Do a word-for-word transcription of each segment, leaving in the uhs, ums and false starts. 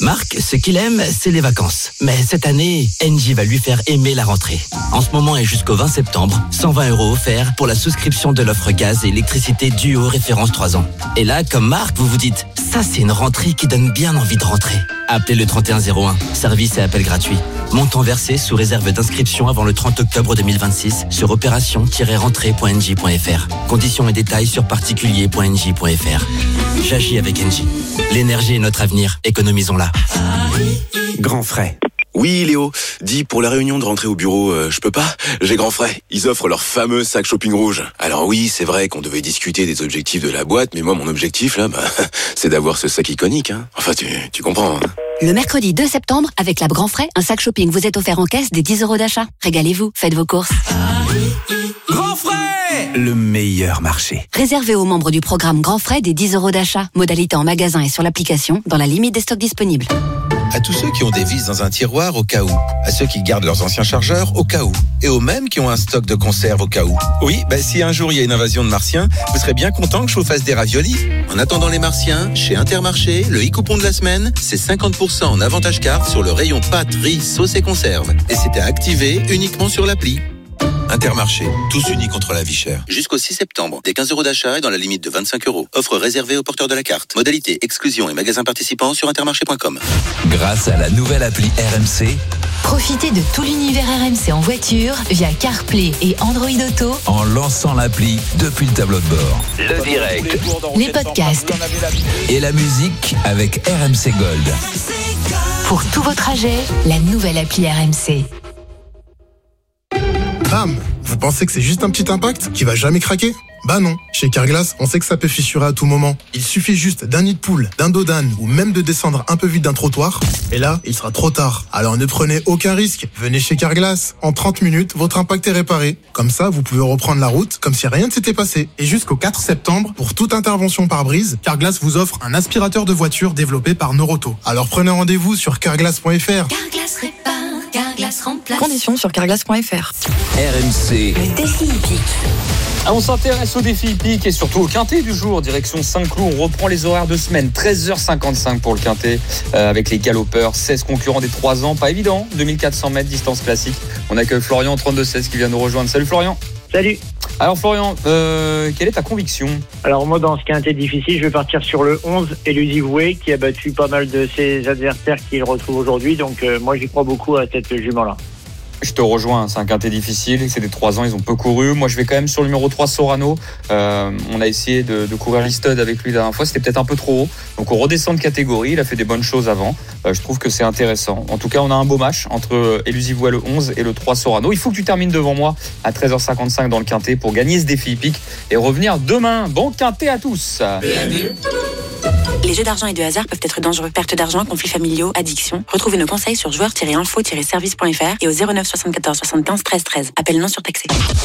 Marc, ce qu'il aime, c'est les vacances. Mais cette année, Engie va lui faire aimer la rentrée. En ce moment et jusqu'au vingt septembre, cent vingt euros offerts pour la souscription de l'offre gaz et électricité Duo référence trois ans. Et là, comme Marc, vous vous dites, ça c'est une rentrée qui donne bien envie de rentrer. Appelez le trente et un zéro un, service et appel gratuit. Montant versé sous réserve d'inscription avant le trente octobre deux mille vingt-six sur opération tiret rentrée point engie point f r. Conditions et détails sur particulier point engie point f r. J'agis avec Engie. L'énergie est notre avenir, économisons-la. Grand frais. Oui Léo, dis pour la réunion de rentrée au bureau, euh, je peux pas, j'ai grand frais. Ils offrent leur fameux sac shopping rouge. Alors oui, c'est vrai qu'on devait discuter des objectifs de la boîte, mais moi mon objectif là, bah, c'est d'avoir ce sac iconique. Hein. Enfin tu, tu comprends. Hein. Le mercredi deux septembre, avec la Grand Frais, un sac shopping vous est offert en caisse des dix euros d'achat. Régalez-vous, faites vos courses. Grand Frais, le meilleur marché. Réservé aux membres du programme Grand Frais des dix euros d'achat. Modalité en magasin et sur l'application, dans la limite des stocks disponibles. À tous ceux qui ont des vis dans un tiroir au cas où, à ceux qui gardent leurs anciens chargeurs au cas où, et aux mêmes qui ont un stock de conserve au cas où. Oui, bah si un jour il y a une invasion de martiens, vous serez bien content que je vous fasse des raviolis. En attendant les martiens, chez Intermarché, le e-coupon de la semaine, c'est cinquante pour cent en avantage carte sur le rayon pâtes, riz, sauce et conserve. Et c'était activé uniquement sur l'appli. Intermarché, tous unis contre la vie chère. Jusqu'au six septembre, des quinze euros d'achat et dans la limite de vingt-cinq euros. Offre réservée aux porteurs de la carte. Modalité, exclusion et magasins participants sur intermarché point com. Grâce à la nouvelle appli R M C, profitez de tout l'univers R M C en voiture via CarPlay et Android Auto en lançant l'appli depuis le tableau de bord. Le direct, les podcasts et la musique avec R M C Gold. Pour tous vos trajets, la nouvelle appli R M C. Bam! Vous pensez que c'est juste un petit impact qui va jamais craquer? Bah non, chez Carglass, on sait que ça peut fissurer à tout moment. Il suffit juste d'un nid de poule, d'un dos d'âne ou même de descendre un peu vite d'un trottoir. Et là, il sera trop tard. Alors ne prenez aucun risque. Venez chez Carglass. En trente minutes, votre impact est réparé. Comme ça, vous pouvez reprendre la route comme si rien ne s'était passé. Et jusqu'au quatre septembre, pour toute intervention par brise, Carglass vous offre un aspirateur de voiture développé par Noroto. Alors prenez rendez-vous sur carglass point f r. Carglass répare, Carglass remplace. Conditions sur carglass point f r. R M C. Défi hippique. Ah, on s'intéresse au défi hippique et surtout au quintet du jour, direction Saint-Cloud. On reprend les horaires de semaine, treize heures cinquante-cinq pour le quintet euh, avec les galopeurs, seize concurrents des trois ans, pas évident, deux mille quatre cents mètres, distance classique. On accueille Florian, trente-deux seize, qui vient nous rejoindre. Salut Florian. Salut. Alors Florian, euh, quelle est ta conviction? Alors moi, dans ce quintet difficile, je vais partir sur le onze, Elusive Way, qui a battu pas mal de ses adversaires qu'il retrouve aujourd'hui. Donc euh, moi, j'y crois beaucoup à cette jument-là. Je te rejoins, c'est un quintet difficile, c'est des trois ans, ils ont peu couru. Moi je vais quand même sur le numéro trois, Sorano. Euh, on a essayé de, de courir l'Istud avec lui la dernière fois, c'était peut-être un peu trop haut. Donc on redescend de catégorie, il a fait des bonnes choses avant. Euh, je trouve que c'est intéressant. En tout cas, on a un beau match entre Elusive Way le onze et le trois, Sorano. Il faut que tu termines devant moi à treize heures cinquante-cinq dans le quintet pour gagner ce défi hippique et revenir demain. Bon quintet à tous. Les jeux d'argent et de hasard peuvent être dangereux. Perte d'argent, conflits familiaux, addiction. Retrouvez nos conseils sur joueurs tiret info tiret service point f r et au zéro neuf soixante-quatorze soixante-quinze treize treize. Appel non surtaxé.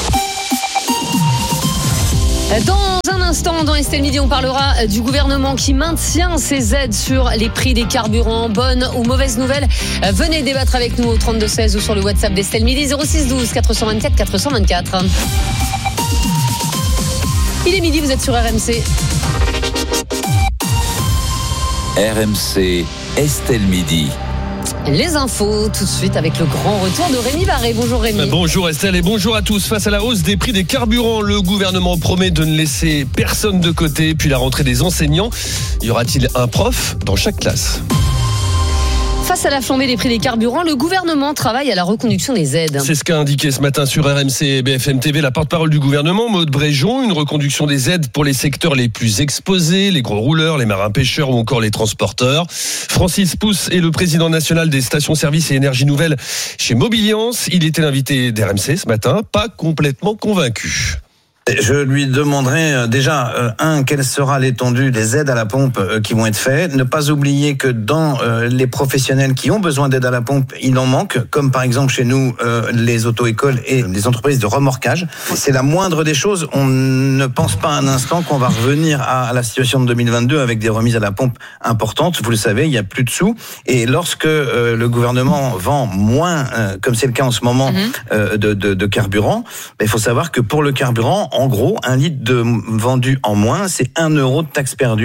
Dans un instant, dans Estelle Midi, on parlera du gouvernement qui maintient ses aides sur les prix des carburants. Bonne ou mauvaise nouvelle? Venez débattre avec nous au trente-deux seize ou sur le WhatsApp d'Estelle Midi zéro six douze quatre cent vingt-quatre quatre cent vingt-quatre. Il est midi, vous êtes sur R M C. R M C, Estelle Midi. Les infos, tout de suite avec le grand retour de Rémi Barré. Bonjour Rémi. Bonjour Estelle et bonjour à tous. Face à la hausse des prix des carburants, le gouvernement promet de ne laisser personne de côté. Puis la rentrée des enseignants, y aura-t-il un prof dans chaque classe ? Face à la flambée des prix des carburants, le gouvernement travaille à la reconduction des aides. C'est ce qu'a indiqué ce matin sur R M C et B F M T V la porte-parole du gouvernement, Maude Bréjon. Une reconduction des aides pour les secteurs les plus exposés, les gros rouleurs, les marins-pêcheurs ou encore les transporteurs. Francis Pousse est le président national des stations-service et énergie nouvelle chez Mobiliance. Il était l'invité d'R M C ce matin, pas complètement convaincu. Je lui demanderai déjà, euh, un, quelle sera l'étendue des aides à la pompe euh, qui vont être faites. Ne pas oublier que dans euh, les professionnels qui ont besoin d'aide à la pompe, il en manque, comme par exemple chez nous, euh, les auto-écoles et les entreprises de remorquage. C'est la moindre des choses. On ne pense pas un instant qu'on va revenir à la situation de deux mille vingt-deux avec des remises à la pompe importantes. Vous le savez, il n'y a plus de sous. Et lorsque euh, le gouvernement vend moins, euh, comme c'est le cas en ce moment, mm-hmm. euh, de, de, de carburant, il faut savoir que pour le carburant, en gros, un litre de vendu en moins, c'est un euro de taxe perdue.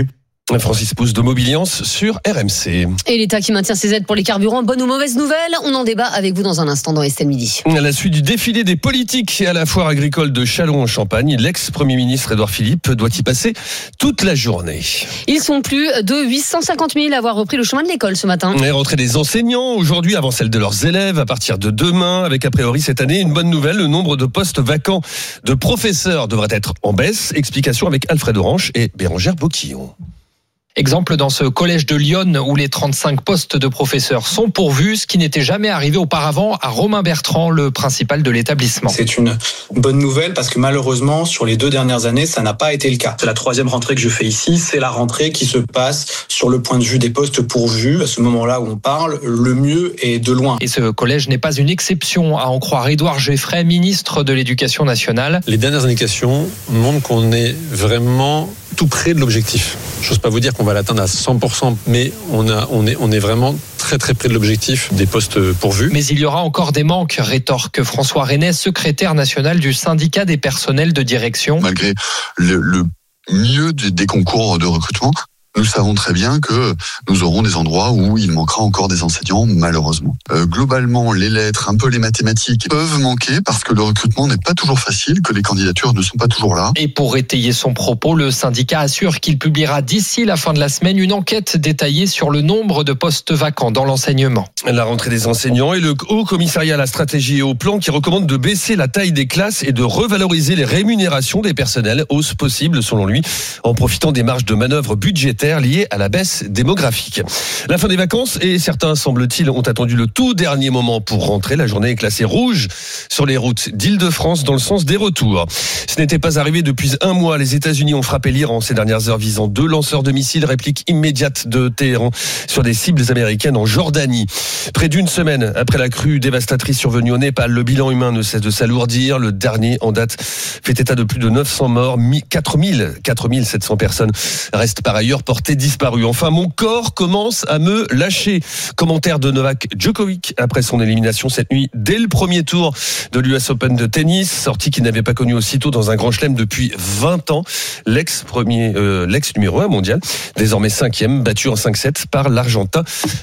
Francis Pousse de Mobiliance sur R M C. Et l'État qui maintient ses aides pour les carburants, bonne ou mauvaise nouvelle? On en débat avec vous dans un instant dans Estelle Midi. À la suite du défilé des politiques à la foire agricole de Châlons en Champagne, l'ex-premier ministre Édouard Philippe doit y passer toute la journée. Ils sont plus de huit cent cinquante mille à avoir repris le chemin de l'école ce matin. Les rentrées des enseignants aujourd'hui avant celle de leurs élèves à partir de demain, avec a priori cette année une bonne nouvelle, le nombre de postes vacants de professeurs devrait être en baisse. Explication avec Alfred Orange et Bérangère Boquillon. Exemple dans ce collège de Lyon où les trente-cinq postes de professeurs sont pourvus, ce qui n'était jamais arrivé auparavant à Romain Bertrand, le principal de l'établissement. C'est une bonne nouvelle parce que malheureusement, sur les deux dernières années, ça n'a pas été le cas. C'est la troisième rentrée que je fais ici, c'est la rentrée qui se passe sur le point de vue des postes pourvus. À ce moment-là où on parle, le mieux est de loin. Et ce collège n'est pas une exception, à en croire Édouard Geffray, ministre de l'Éducation nationale. Les dernières indications montrent qu'on est vraiment tout près de l'objectif. J'ose pas vous dire qu'on va l'atteindre à cent pour cent, mais on, a, on, est, on est vraiment très très près de l'objectif des postes pourvus. Mais il y aura encore des manques, rétorque François Renet, secrétaire national du syndicat des personnels de direction. Malgré le, le mieux des concours de recrutement, nous savons très bien que nous aurons des endroits où il manquera encore des enseignants, malheureusement. Euh, globalement, les lettres, un peu les mathématiques peuvent manquer parce que le recrutement n'est pas toujours facile, que les candidatures ne sont pas toujours là. Et pour étayer son propos, le syndicat assure qu'il publiera d'ici la fin de la semaine une enquête détaillée sur le nombre de postes vacants dans l'enseignement. La rentrée des enseignants et le Haut Commissariat à la stratégie et au plan qui recommande de baisser la taille des classes et de revaloriser les rémunérations des personnels, hausse possible selon lui, en profitant des marges de manœuvre budgétaires liées à la baisse démographique. La fin des vacances et certains, semble-t-il, ont attendu le tout dernier moment pour rentrer. La journée est classée rouge sur les routes d'Île-de-France dans le sens des retours. Ce n'était pas arrivé depuis un mois. Les États-Unis ont frappé l'Iran ces dernières heures visant deux lanceurs de missiles. Réplique immédiate de Téhéran sur des cibles américaines en Jordanie. Près d'une semaine après la crue dévastatrice survenue au Népal, le bilan humain ne cesse de s'alourdir. Le dernier en date fait état de plus de neuf cents morts. quatre mille sept cents personnes restent par ailleurs portées disparu. Enfin, mon corps commence à me lâcher. Commentaire de Novak Djokovic après son élimination cette nuit dès le premier tour de l'U S Open de tennis, sortie qu'il n'avait pas connue aussitôt dans un grand chelem depuis vingt ans. L'ex premier, euh, l'ex numéro un mondial, désormais cinquième, battu en cinq sept par l'Argentin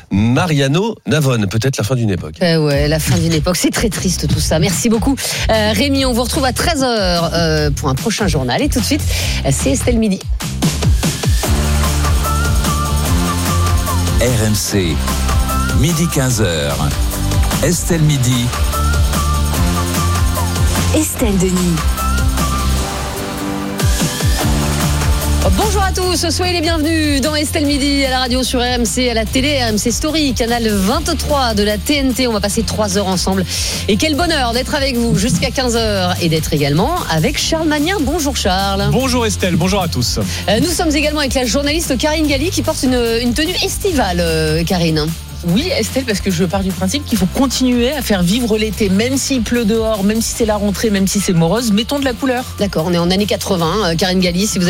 Mariano Navone. Peut-être la fin d'une époque. Euh, ouais, la fin d'une époque. C'est très triste tout ça. Merci beaucoup. Euh, Rémi, on vous retrouve à treize heures euh, pour un prochain journal. Et tout de suite, c'est Estelle Midi. R M C, midi quinze heures. Estelle Midi. Estelle Denis. Bonjour à tous, soyez les bienvenus dans Estelle Midi, à la radio, sur R M C, à la télé, R M C Story, canal vingt-trois de la T N T. On va passer trois heures ensemble. Et quel bonheur d'être avec vous jusqu'à quinze heures et d'être également avec Charles Magnien. Bonjour Charles. Bonjour Estelle, bonjour à tous. Nous sommes également avec la journaliste Karine Galli qui porte une, une tenue estivale, euh, Karine. Oui, Estelle, parce que je pars du principe qu'il faut continuer à faire vivre l'été, même s'il pleut dehors, même si c'est la rentrée, même si c'est morose, mettons de la couleur. D'accord, on est en années quatre-vingts. Karine Galli, si vous